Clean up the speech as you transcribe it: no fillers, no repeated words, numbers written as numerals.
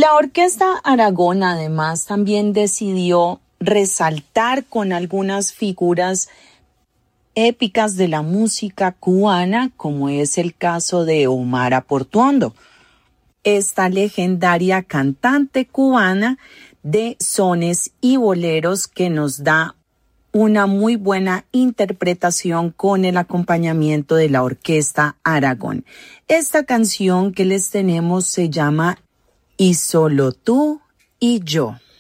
La Orquesta Aragón además también decidió resaltar con algunas figuras épicas de la música cubana, como es el caso de Omar Portuondo, esta legendaria cantante cubana de sones y boleros que nos da una muy buena interpretación con el acompañamiento de la Orquesta Aragón. Esta canción que les tenemos se llama Y solo tú y yo.